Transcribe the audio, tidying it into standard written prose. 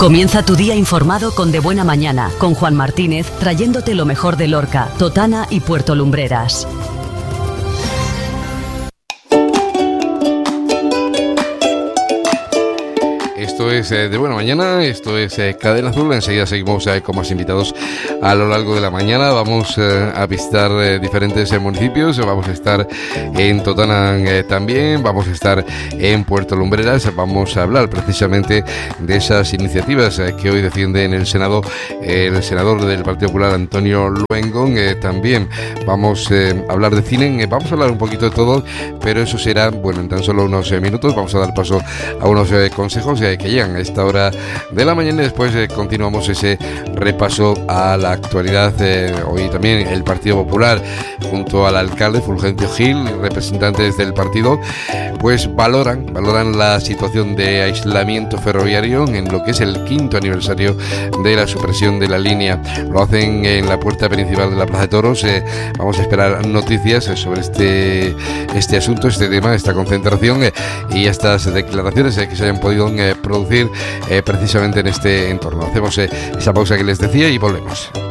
Comienza tu día informado con De Buena Mañana, con Juan Martínez, trayéndote lo mejor de Lorca, Totana y Puerto Lumbreras. Esto es De Buena Mañana, esto es Cadena Azul. Enseguida seguimos con más invitados a lo largo de la mañana. Vamos a visitar diferentes municipios. Vamos a estar en Totana también, vamos a estar en Puerto Lumbreras. Vamos a hablar precisamente de esas iniciativas que hoy defiende en el Senado el senador del Partido Popular, Antonio Luengo. También vamos a hablar de cine, vamos a hablar un poquito de todo, pero eso será, en tan solo unos minutos. Vamos a dar paso a unos consejos que llegan a esta hora de la mañana y después continuamos ese repaso a la actualidad. Hoy también el Partido Popular, junto al alcalde Fulgencio Gil, representantes del partido, pues valoran la situación de aislamiento ferroviario en lo que es el 5º aniversario de la supresión de la línea. Lo hacen en la puerta principal de la Plaza de Toros. Vamos a esperar noticias sobre este asunto, este tema, esta concentración y estas declaraciones que se hayan podido producir precisamente en este entorno. Hacemos esa pausa que les decía y volvemos.